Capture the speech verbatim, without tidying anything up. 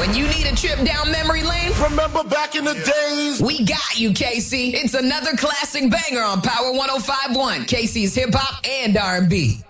When you need a trip down memory lane, remember back in the days? We got you, K C. It's another classic banger on Power one oh five point one, K C's hip hop and R and B.